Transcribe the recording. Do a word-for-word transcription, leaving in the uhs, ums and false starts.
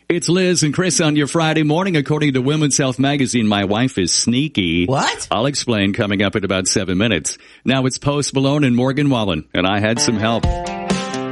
It's Liz and Chris on your Friday morning. According to Women's Health magazine, my wife is sneaky. What? I'll explain coming up in about seven minutes. Now it's Post Malone and Morgan Wallen, and I had some help.